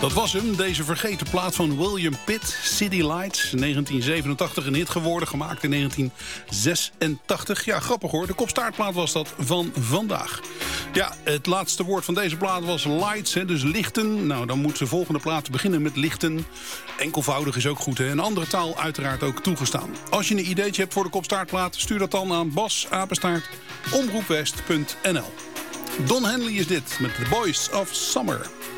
Dat was hem, deze vergeten plaat van William Pitt, City Lights. 1987 een hit geworden, gemaakt in 1986. Ja, grappig hoor, de kopstaartplaat was dat van vandaag. Ja, het laatste woord van deze plaat was lights, hè, dus lichten. Nou, dan moet de volgende plaat beginnen met lichten. Enkelvoudig is ook goed, hè. Een andere taal uiteraard ook toegestaan. Als je een ideetje hebt voor de kopstaartplaat, stuur dat dan aan bas@omroepwest.nl. Don Henley is dit met The Boys of Summer.